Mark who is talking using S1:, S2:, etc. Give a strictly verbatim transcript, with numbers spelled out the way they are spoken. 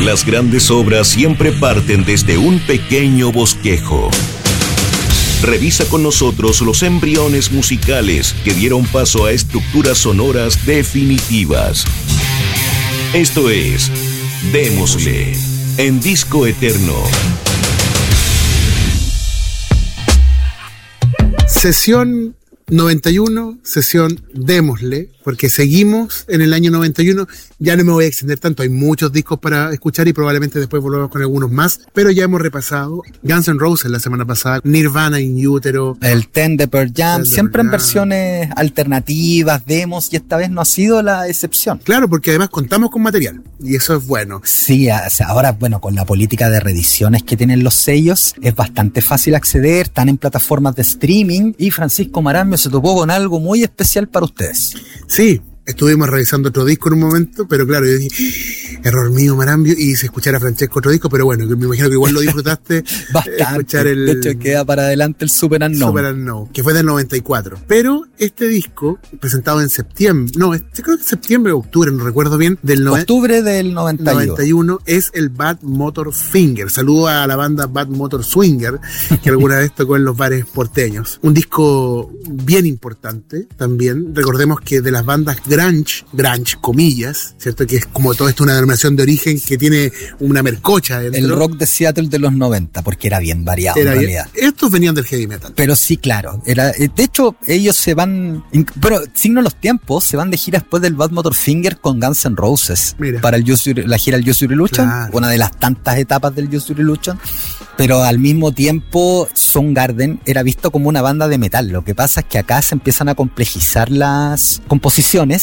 S1: Las grandes obras siempre parten desde un pequeño bosquejo. Revisa con nosotros los embriones musicales que dieron paso a estructuras sonoras definitivas. Esto es Démosle en Disco Eterno.
S2: Sesión noventa y uno, sesión Démosle, porque seguimos en el año noventa y uno. Ya no me voy a extender tanto, hay muchos discos para escuchar y probablemente después volvamos con algunos más, pero ya hemos repasado Guns N' Roses la semana pasada, Nirvana in Utero,
S3: el Ten de Pearl Jam,
S2: Ten de
S3: siempre
S2: Pearl
S3: en versiones alternativas, demos, y esta vez no ha sido la excepción.
S2: Claro, porque además contamos con material, y eso es bueno.
S3: Sí, o sea, ahora, bueno, con la política de reediciones que tienen los sellos, es bastante fácil acceder, están en plataformas de streaming, y Francisco Marambio se topó con algo muy especial para ustedes.
S2: Sí, estuvimos revisando otro disco en un momento, pero claro, yo dije, error mío, Marambio, y hice escuchar a Francesco otro disco, pero bueno, me imagino que igual lo disfrutaste.
S3: Bastante.
S2: Escuchar el,
S3: de hecho, queda para adelante el Super Unknown.
S2: Super Unknown, que fue del noventa y cuatro. Pero este disco, presentado en septiembre, no, este, creo que septiembre o octubre, no recuerdo bien, del no,
S3: octubre del noventa y uno.
S2: noventa y uno, es el Bad Motor Finger. Saludo a la banda Bad Motor Swinger, que alguna vez tocó en los bares porteños. Un disco bien importante también. Recordemos que de las bandas grunge, grunge, comillas, ¿cierto? Que es como todo esto una denominación de origen que tiene una mercocha dentro.
S3: El rock de Seattle de los noventa, porque era bien variado
S2: era
S3: en
S2: bien,
S3: realidad.
S2: Estos venían del heavy metal.
S3: Pero sí, claro. Era, de hecho, ellos se van, pero signo los tiempos, se van de gira después del Bad Motor Finger con Guns N' Roses. Mira. Para el Use, la gira del Use Your Illusion, claro. Una de las tantas etapas del Use Your Illusion. Pero al mismo tiempo, Soundgarden era visto como una banda de metal. Lo que pasa es que acá se empiezan a complejizar las composiciones